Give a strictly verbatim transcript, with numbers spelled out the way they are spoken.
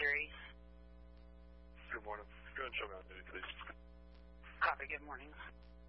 Gary. Good morning. Go ahead and show me on duty, please. Copy. Good morning.